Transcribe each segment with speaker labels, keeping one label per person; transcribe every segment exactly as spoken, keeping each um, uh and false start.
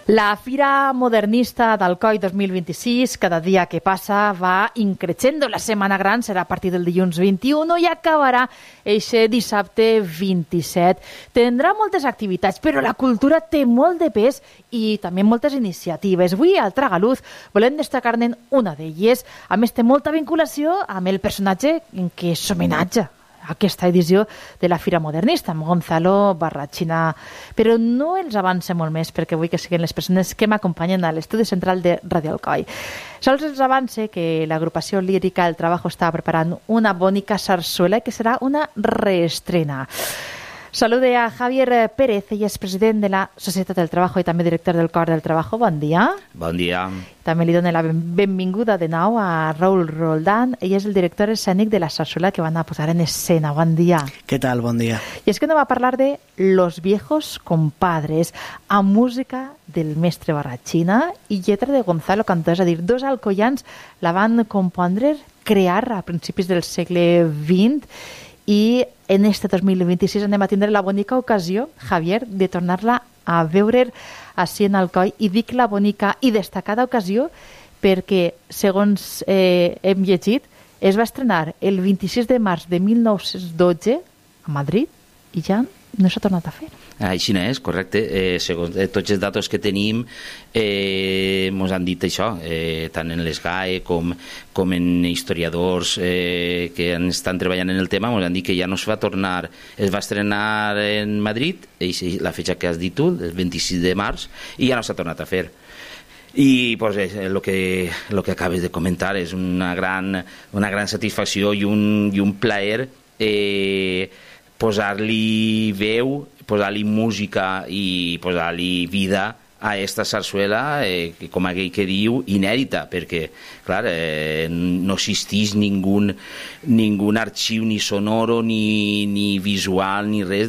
Speaker 1: La Fira Modernista d'Alcoi dos mil vint-i-sis, cada dia que passa va increixendo. La Setmana Gran serà a partir del dilluns vint-i-u i acabarà eixe dissabte vint-i-set. Tindrà moltes activitats, però la cultura té molt de pes i també moltes iniciatives. Avui, al Tragaluz, volem destacar-ne una d'elles. A més, té molta vinculació amb el personatge en què s'homenatja aquesta edició de la Fira Modernista, amb Gonzalo Barrachina. Però no els avance molt més, perquè vull que siguin les persones que m'acompanyen a l'estudi central de Radio Alcoi. Sols els avance que l'agrupació lírica El Trabajo està preparant una bonica sarsuela que serà una reestrena. Salude a Javier Pérez, ell és president de la Societat del Trabajo i també director del Cor del Trabajo. Bon dia.
Speaker 2: Bon dia.
Speaker 1: També li dono la benvinguda de nou a Raúl Roldán. Ell és el director escènic de la sarsuela que van a posar en escena. Bon dia.
Speaker 3: Què tal? Bon dia.
Speaker 1: I és que no va parlar de Los Viejos Compadres, amb música del mestre Barrachina i lletra de Gonzalo Cantó. És a dir, dos alcoians la van compondre, crear a principis del segle vint i en este dos mil vint-i-sis anem a tindre la bonica ocasió, Javier, de tornar-la a veure així en Alcoi. I dic la bonica i destacada ocasió perquè, segons eh, hem llegit, es va estrenar el vint-i-sis de març de mil nou-cents dotze a Madrid i ja no s'ha tornat a fer.
Speaker 2: Així és, correcte. Eh, segons eh, tots els datos que tenim, eh, ens han dit això, eh, tant en les G A E com, com en historiadors eh, que estan treballant en el tema, ens han dit que ja no es va tornar, es va estrenar en Madrid, la fetge que has dit tu, el vint-i-sis de març, i ja no s'ha tornat a fer. I pues, el que, lo que acabes de comentar és una gran, una gran satisfacció i un, i un plaer eh, posar-li veu, posar-li música i posar-li vida a esta sarsuela, eh, que, com aquell que diu, inèdita, perquè, clar, eh, no existeix ningú, ningú arxiu ni sonoro, ni, ni visual, ni res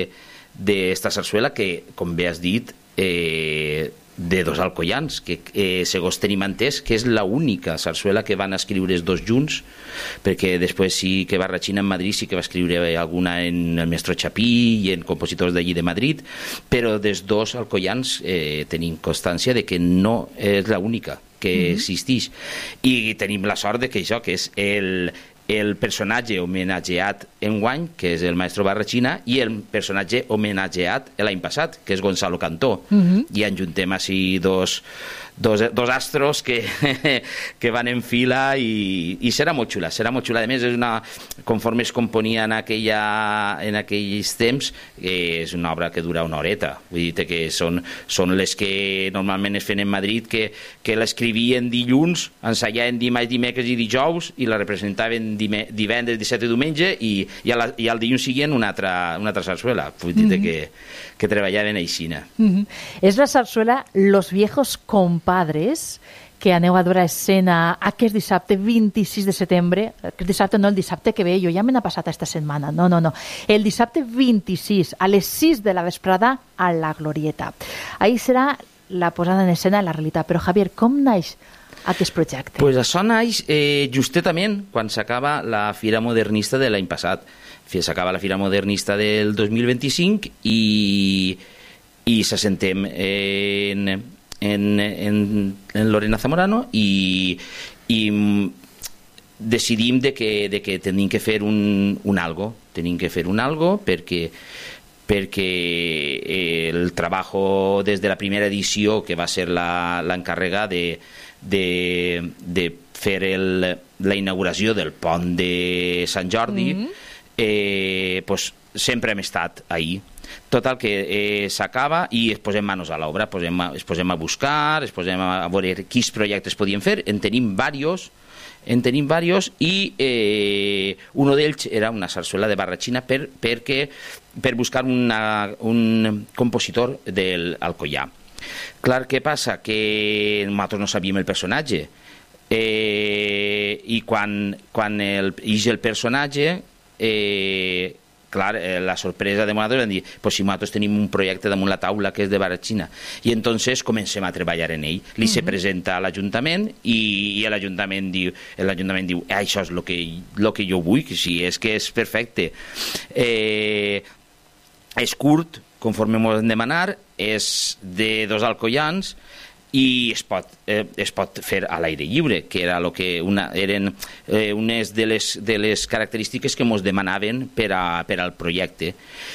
Speaker 2: d'esta sarsuela que, com bé has dit, eh, de dos alcoians, que eh, segons tenim entès que és l'única sarsuela que van escriure els dos junts, perquè després sí que Barrachina en Madrid sí que va escriure alguna en el Mestre Chapí i en compositors d'allí de Madrid, però dels dos alcoians eh, tenim constància de que no és l'única que mm-hmm. existeix, i tenim la sort de que això, que és el el personatge homenatgeat enguany, que és el maestro Barrachina, i el personatge homenatgeat l'any passat, que és Gonzalo Cantó. Uh-huh. I enjuntem així dos, dos, dos astros que, que van en fila i, i serà molt xula, serà molt xula. A més, és una, conforme es componia en, aquella, en aquells temps, eh, és una obra que dura una horeta. Vull dir que són, són les que normalment es fan en Madrid, que, que l'escrivien dilluns, ensajaven dimarts, dimecres i dijous, i la representaven divendres, dissabte i diumenge, i, i, la, i al dilluns següent una altra, una altra sarsuela. Vull dir mm-hmm. que, que treballaven aixina.
Speaker 1: Mm-hmm. És la sarsuela Los Viejos Compadres, que aneu a dur a escena aquest dissabte vint-i-sis de setembre. Aquest dissabte no, el dissabte que ve, jo ja me n'ha passat aquesta setmana. No, no, no. El dissabte vint-i-sis, a les sis de la vesprada, a la Glorieta. Ahí serà la posada en escena de la realitat. Però, Javier, com naix aquest projecte?
Speaker 2: Pues això naix eh, justament quan s'acaba la Fira Modernista de l'any passat. S'acaba la Fira Modernista del dos mil vint-i-cinc i, i s'assentem en, en, en, en Lorena Zamorano i, i decidim de que, de que tenim que fer un, un algo, tenim que fer un algo perquè perquè el treball des de la primera edició, que va ser l'encarregat de, de, de fer el, la inauguració del pont de Sant Jordi, mm-hmm. eh, pues, sempre hem estat ahí. Total, que eh, s'acaba i es posem manos a l'obra, posem, es posem a buscar, es posem a veure quins projectes podíem fer, en tenim diversos, en tenim diversos i eh, un d'ells era una sarsuela de Barrachina per, perquè, per buscar una, un compositor del Alcoià. Clar, què passa? Que nosaltres no sabíem el personatge eh, i quan, quan el, ix el personatge eh, clar, eh, la sorpresa de nosaltres vam dir, pues si nosaltres tenim un projecte damunt la taula que és de Barrachina, i entonces comencem a treballar en ell. Li uh-huh. se presenta a l'Ajuntament i, i l'Ajuntament diu, l'Ajuntament diu, ah, això és el que, lo que jo vull, que sí, és que és perfecte. Eh, és curt, conforme m'ho han demanar, és de dos alcoians i es pot, eh, es pot fer a l'aire lliure, que era lo que una, eren eh, unes de les, de les característiques que ens demanaven per, a, per al projecte.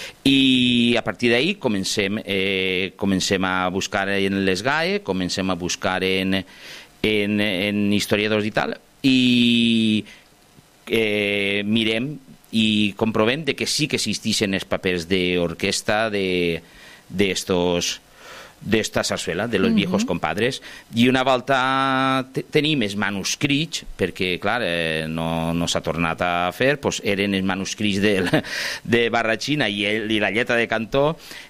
Speaker 2: I a partir d'ahí comencem, eh, comencem a buscar en les G A E, comencem a buscar en, en, en historiadors i tal, i eh, mirem i comprovem de que sí que existeixen els papers d'orquestra de, de estos d'esta sarsuela, de los uh-huh. viejos compadres, i una volta tenim els manuscrits, perquè, clar, eh, no, no s'ha tornat a fer, pues, eren els manuscrits de, de Barratxina i, el, i la lletra de Cantó,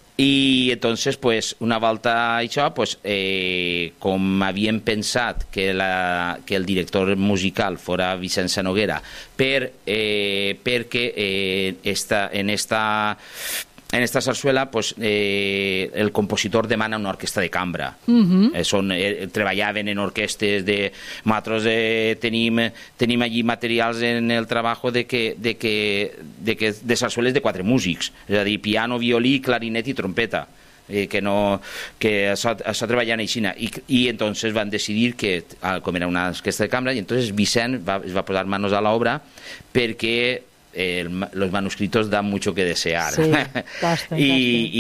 Speaker 2: i entonces, pues, una volta això, pues, eh, com havíem pensat que, la, que el director musical fora Vicenç Noguera, per, eh, perquè eh, esta, en esta en esta sarsuela, pues, eh, el compositor demana una orquesta de cambra. Uh-huh. eh, son, eh, treballaven en orquestes de... Nosaltres eh, tenim, tenim allí materials en el treball de que, de que, de que de sarsueles de quatre músics, és a dir, piano, violí, clarinet i trompeta. Eh, que no que això, això treballant així i, i entonces van decidir que com era una orquesta de cambra, i entonces Vicent va, es va posar manos a l'obra perquè Eh, los manuscritos dan mucho que desear.
Speaker 1: Sí, basta,
Speaker 2: y,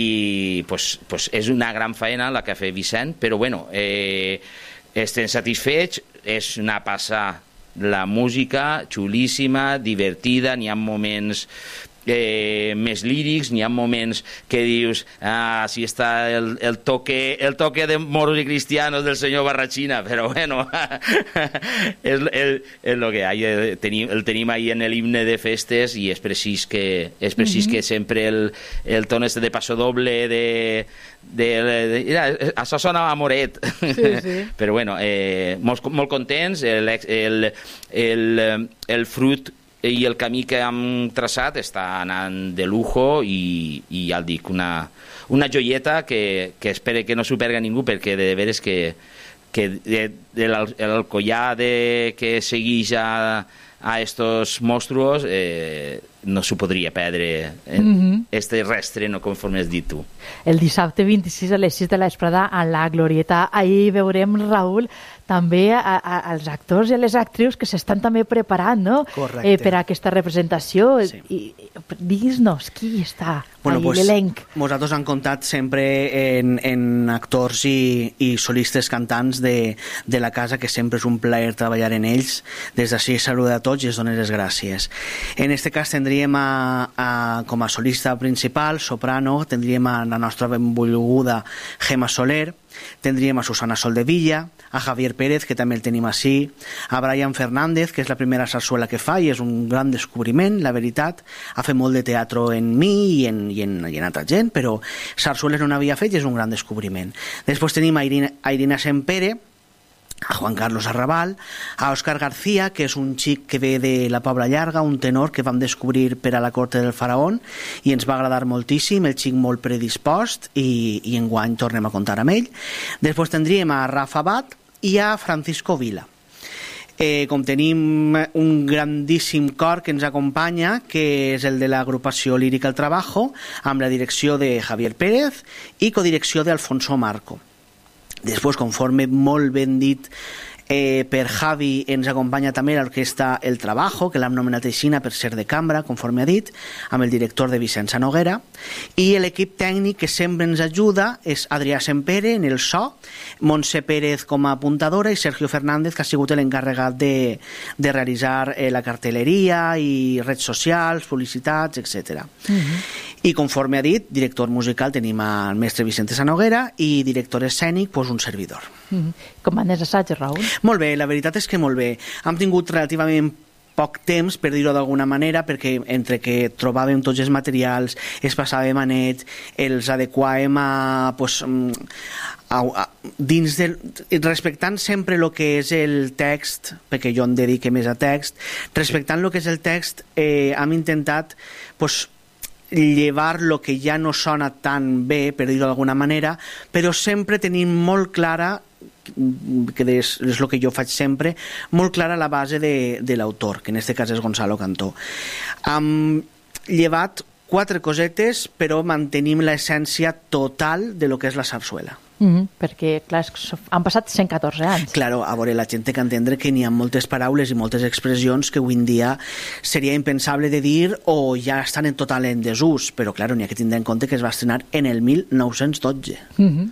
Speaker 2: y pues, pues és una gran faena la que ha fet Vicent, però bueno, eh, estem satisfets, és una passada la música, xulíssima, divertida, n'hi ha moments eh, més lírics, n'hi ha moments que dius, ah, sí està el, el, toque, el toque de moros i cristianos del senyor Barratxina, però bueno, és, és, és lo que hay, el tenim, el tenim ahí en l'himne de festes i és precís que, és precís mm-hmm. que sempre el, el ton este de passo doble de... De, de, de, mira, això sona a Moret, sí, sí. Però bueno, eh, molt, molt contents, el, el, el, el fruit i el camí que hem traçat està anant de lujo i, i ja el dic, una, una joieta que, que espero que no s'ho perga ningú, perquè de veres que, que de, de l'alcoià de, que segueix a, a estos monstruos eh, no s'ho podria perdre en mm-hmm. este restre, no conforme has dit tu.
Speaker 1: El dissabte vint-i-sis a les sis de la vesprada a la Glorieta. Ahir veurem, Raül, també a, a, als actors i a les actrius que s'estan també preparant, no?
Speaker 3: Correcte.
Speaker 1: Eh, per a aquesta representació.
Speaker 3: Sí.
Speaker 1: I, digues-nos, qui està
Speaker 3: bueno,
Speaker 1: ahí,
Speaker 3: pues,
Speaker 1: l'elenc?
Speaker 3: Nosaltres hem comptat sempre en, en actors i, i solistes cantants de, de la casa, que sempre és un plaer treballar en ells. Des d'ací saluda a tots i es donen les gràcies. En este cas tindríem a, a, com a solista principal, soprano, tindríem a la nostra benvolguda Gemma Soler, tindríem a Susana Soldevilla, a Javier Pérez, que també el tenim així, a Brian Fernández, que és la primera sarsuela que fa i és un gran descobriment, la veritat. Ha fet molt de teatre en mi i en, i en, i en altra gent, però sarsueles no n'havia fet i és un gran descobriment. Després tenim a Irina, a Irina Sempere, a Juan Carlos Arrabal, a Òscar García, que és un xic que ve de la Pobla Llarga, un tenor que vam descobrir per a la corte del faraón i ens va agradar moltíssim, el xic molt predispost, i, i enguany tornem a comptar amb ell. Després tindríem a Rafa Abad i a Francisco Vila. Eh, com tenim un grandíssim cor que ens acompanya, que és el de l'agrupació lírica El Trabajo, amb la direcció de Javier Pérez i codirecció d'Alfonso Marco. Després, conforme molt ben dit eh, per Javi, ens acompanya també l'orquestra El Trabajo, que l'hem nomenat aixina per ser de cambra, conforme ha dit, amb el director de Vicenç Noguera, i l'equip tècnic que sempre ens ajuda és Adrià Sempere en el so, Montse Pérez com a apuntadora i Sergio Fernández, que ha sigut l'encarregat de, de realitzar eh, la cartelleria i redes socials, publicitats, etcètera. Mm-hmm. I conforme ha dit, director musical tenim el mestre Vicenç Noguera i director escènic, doncs un servidor.
Speaker 1: Mm-hmm. Com van els assajos, Raül?
Speaker 3: Molt bé, la veritat és que molt bé. Hem tingut relativament poc temps, per dir-ho d'alguna manera, perquè entre que trobàvem tots els materials, es passàvem a net, els adequàvem a... Pues, a, a dins del, respectant sempre el que és el text, perquè jo em dedique més a text, respectant el que és el text, eh, hem intentat pues, llevar lo que ja no sona tan bé, per dir-ho d'alguna manera, però sempre tenim molt clara, que és, és el que jo faig sempre, molt clara la base de, de l'autor, que en aquest cas és Gonzalo Cantó. Hem llevat quatre cosetes, però mantenim l'essència total de lo que és la sarsuela.
Speaker 1: Mm-hmm, perquè, clar, han passat cent catorze anys.
Speaker 3: Claro, a veure, la gent té que entendre que n'hi ha moltes paraules i moltes expressions que avui en dia seria impensable de dir o ja estan en total en desús, però, clar, n'hi ha que tindre en compte que es va estrenar en el mil nou-cents dotze.
Speaker 1: Mm-hmm.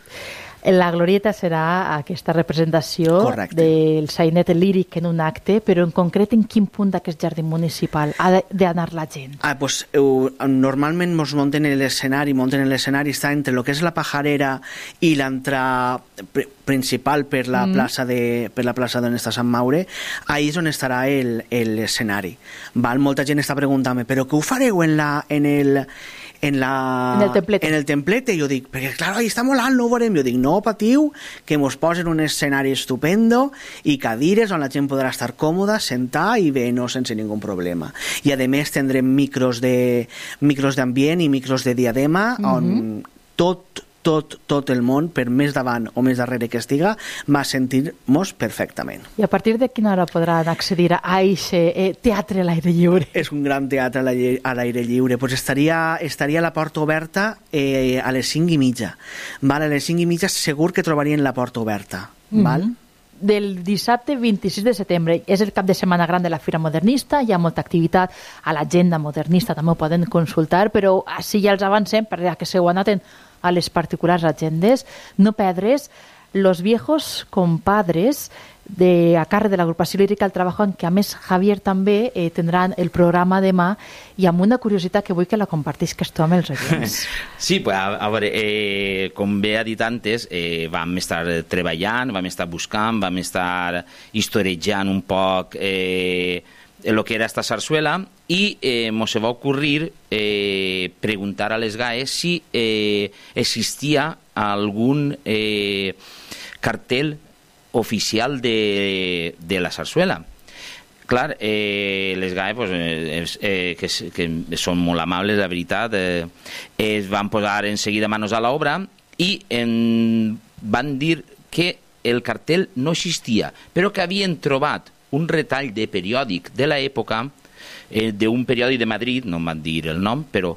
Speaker 1: La glorieta serà aquesta representació Correcte. Del sainete líric en un acte, però en concret en quin punt d'aquest jardí municipal ha d'anar la gent?
Speaker 3: Ah, pues, eh, normalment ens munten l'escenari, munten l'escenari, està entre el que és la pajarera i l'entrada pr principal per la mm. plaça de per la plaça d'on està Sant Maure, ahí és on estarà l'escenari. Molta gent està preguntant-me, però què ho fareu en la en el en, la,
Speaker 1: en el templete.
Speaker 3: En el templete, jo dic, perquè clar, ahí està molt alt, no ho veurem. Jo dic, no patiu, que mos posen un escenari estupendo i cadires on la gent podrà estar còmoda, sentar i bé, no sense ningú problema. I a més tindrem micros de micros d'ambient i micros de diadema, mm-hmm. on tot tot, tot el món, per més davant o més darrere que estiga, va sentir-nos perfectament.
Speaker 1: I a partir de quina hora podran accedir a aquest eh, teatre a l'aire lliure?
Speaker 3: És un gran teatre a l'aire lliure. Pues estaria, estaria la porta oberta eh, a les cinc i mitja. Val? A les cinc i mitja segur que trobarien la porta oberta. Mm-hmm. Val?
Speaker 1: Del dissabte vint-i-sis de setembre és el cap de setmana gran de la Fira Modernista, hi ha molta activitat a l'agenda modernista, també ho poden consultar, però així ja els avancem perquè que se ho anoten a les particulars agendes, no perdre's Los Viejos Compadres de, a càrrec de l'agrupació lírica El Trabajo, en què a més Javier també eh, tindran el programa demà, i amb una curiositat que vull que la compartisques tu amb els oients.
Speaker 2: Sí, pues, a, a veure, eh, com bé ha dit antes, eh, vam estar treballant, vam estar buscant, vam estar historiejant un poc eh, el que era esta sarsuela, i eh, mos se va ocurrir eh, preguntar a les G A E si eh, existia algun eh, cartel oficial de, de la sarsuela. Clar, eh, les G A E, pues, eh, eh, que, que són molt amables, la veritat, eh, es van posar en seguida manos a l'obra i en, van dir que el cartel no existia, però que havien trobat un retall de periòdic de l'època, eh, d'un periòdic de Madrid, no em van dir el nom, però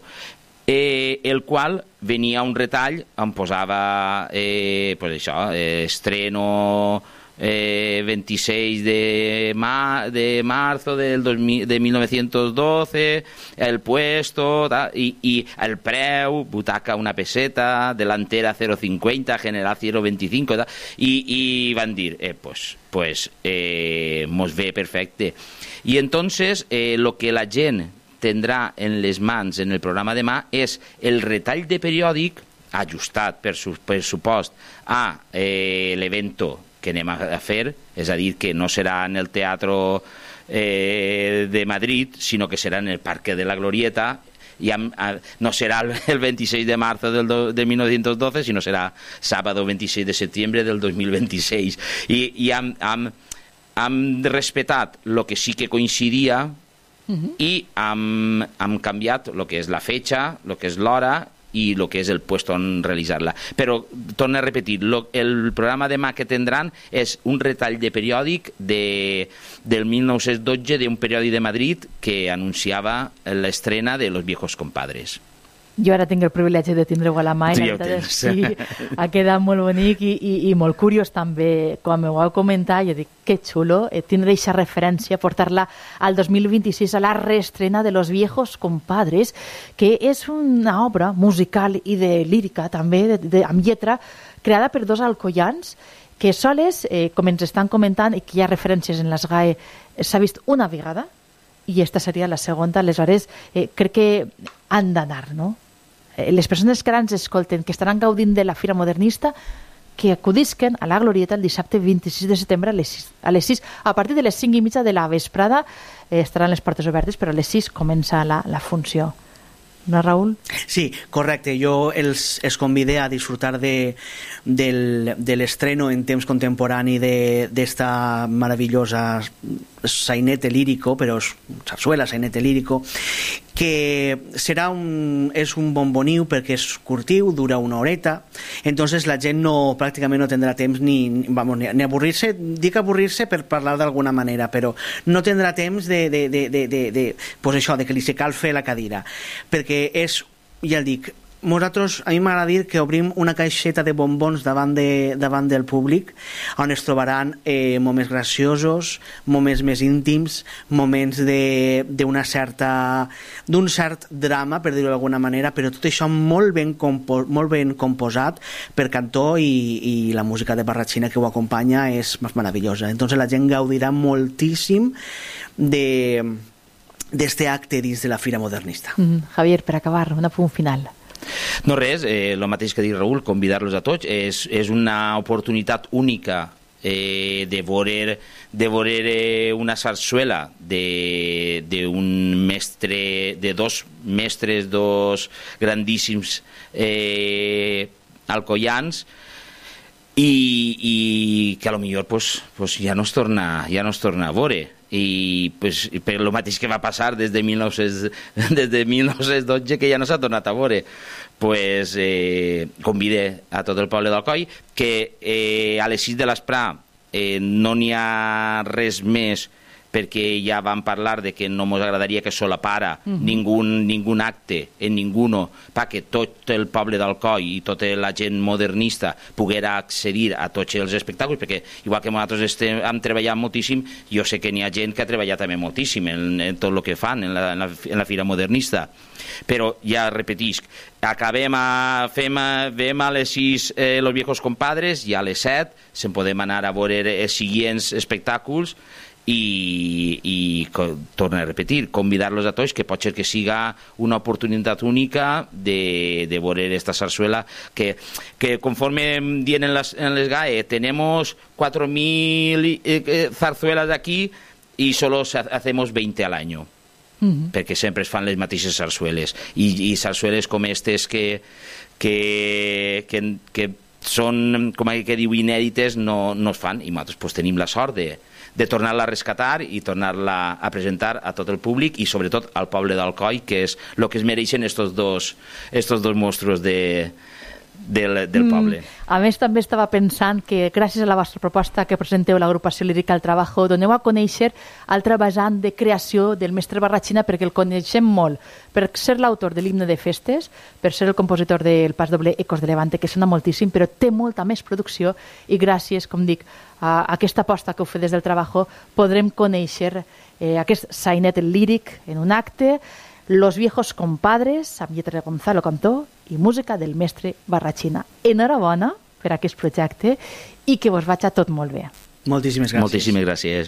Speaker 2: eh, el qual venia un retall on posava eh, pues això, eh, estreno eh, veintiséis de, ma de marzo del dos mil, de mil novecientos doce, el puesto ta, y, y el preu, butaca una peseta, delantera cero cincuenta, general cero veinticinco ta, y, y van dir eh, pues, pues eh, mos ve perfecte. Y entonces eh, lo que la gent tindrà en les mans en el programa demà és el retall de periòdic ajustat, per, su, per supost, a eh, l'evento que anem a fer, és a dir, que no serà en el Teatro eh, de Madrid, sinó que serà en el Parque de la Glorieta, i amb, a, no serà el, el veintiséis de marzo del do, de mil novecientos doce, sinó serà sábado veintiséis de septiembre del dos mil veintiséis. I, i hem, hem, hem respetat el que sí que coincidia, uh-huh. i hem, hem canviat el que és la fetxa, el que és l'hora i el que és el puesto on realitzar-la. Però, torno a repetir, lo, el programa demà que tindran és un retall de periòdic de, del mil nou-cents dotze d'un periòdic de Madrid que anunciava l'estrena de Los Viejos Compadres.
Speaker 1: Jo ara tinc el privilegi de tindre-ho a la mà, i ja sí, ha quedat molt bonic i, i, i molt curiós també. Quan m'ho vau comentar, jo dic, que xulo, eh, tindre aquesta referència, portar-la al dos mil vint-i-sis a la reestrena de Los Viejos Compadres, que és una obra musical i de lírica també, de, de, amb lletra, creada per dos alcoians que soles, eh, com ens estan comentant, i que hi ha referències en les G A E, s'ha vist una vegada, i esta seria la segona. Aleshores, eh, crec que han d'anar, no? Les persones que ara ens escolten, que estaran gaudint de la Fira Modernista, que acudisquen a la Glorieta el dissabte vint-i-sis de setembre a les sis. A les sis, a partir de les cinc i mitja de la vesprada eh, estaran les portes obertes, però a les sis comença la, la funció. ¿No, Raúl?
Speaker 3: Sí, correcte. Jo els, els convidé a disfrutar de, del, de l'estreno en temps contemporani d'esta maravillosa sainete lírico, però sarsuela, sainete lírico, que serà un, és un bomboniu perquè és curtiu, dura una horeta, entonces la gent no, pràcticament no tindrà temps ni, vamos, ni, ni avorrir-se, dic avorrir-se per parlar d'alguna manera, però no tindrà temps de, de, de, de, de, de, pues això, de que li se cal fer la cadira, perquè és, ja el dic, nosaltres, a mi m'agrada dir que obrim una caixeta de bombons davant, de, davant del públic on es trobaran eh, moments graciosos, moments més íntims, moments d'una certa d'un cert drama, per dir-ho d'alguna manera, però tot això molt ben, compo, molt ben composat per Cantó i, i la música de Barratxina que ho acompanya és meravellosa. Entonces la gent gaudirà moltíssim de d'este acte dins de la Fira Modernista.
Speaker 1: Mm, Javier, per acabar, un apunt final.
Speaker 2: No res, el eh, mateix que diu Raül, convidar-los a tots. És, és una oportunitat única eh, de veure, de veure eh, una sarsuela d'un mestre, de dos mestres, dos grandíssims eh, alcoians, i, i que a lo millor pues, pues ja, no es torna, ja no es torna a veure. I pues, per el mateix que va passar des de mil nou-cents dotze, que ja no s'ha tornat a veure, pues, eh, convide a tot el poble d'Alcoi que eh, a les sis de l'esprà eh, no n'hi ha res més, perquè ja vam parlar de que no ens agradaria que solapara uh-huh. ningun, ningun acte en ninguno, perquè tot el poble d'Alcoi i tota la gent modernista poguera accedir a tots els espectacles, perquè igual que nosaltres estem, hem treballat moltíssim, jo sé que n'hi ha gent que ha treballat també moltíssim en, en tot el que fan en la, en la, en la Fira Modernista, però ja repetisc, acabem a, fem a, vem a les sis eh, Los Viejos Compadres i a les set se'n podem anar a veure els següents espectacles i, i torno a repetir, convidar-los a tots, que pot ser que siga una oportunitat única de, de veure esta sarsuela que, que conforme dient en, las, en les G A E tenemos cuatro mil eh, zarzuelas aquí y solo hacemos veinte al año. Uh-huh. Perquè sempre es fan les mateixes sarsueles i, i sarsueles com aquestes que, que, que, que són, com que diu, inèdites, no, no es fan, i nosaltres pues, tenim la sort de de tornar-la a rescatar i tornar-la a presentar a tot el públic i sobretot al poble d'Alcoi, que és el que es mereixen estos dos, estos dos monstruos de, del, del poble.
Speaker 1: Mm, a més, també estava pensant que gràcies a la vostra proposta que presenteu l'agrupació lírica al Trabajo, doneu a conèixer altre vessant de creació del mestre Barratxina, perquè el coneixem molt per ser l'autor de l'himne de festes, per ser el compositor del pas doble Ecos de Levante, que sona moltíssim, però té molta més producció i gràcies, com dic, a aquesta aposta que heu fet des del Trabajo podrem conèixer eh, aquest sainet líric en un acte, Los Viejos Compadres, amb lletra de Gonzalo Cantó i música del mestre Barratxina. Enhorabona per aquest projecte i que vos vagi tot molt bé.
Speaker 3: Moltíssimes gràcies.
Speaker 2: Moltíssimes gràcies.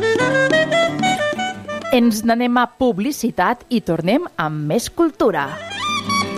Speaker 1: Ens n'anem a publicitat i tornem amb més cultura.